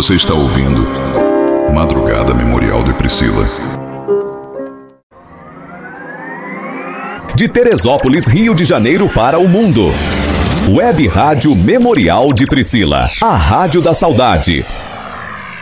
Você está ouvindo Madrugada Memorial de Priscila. De Teresópolis, Rio de Janeiro para o mundo. Web Rádio Memorial de Priscila. A Rádio da Saudade.